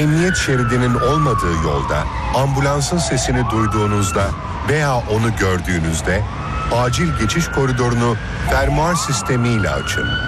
emniyet şeridinin olmadığı yolda ambulansın sesini duyduğunuzda veya onu gördüğünüzde acil geçiş koridorunu fermuar sistemiyle açın.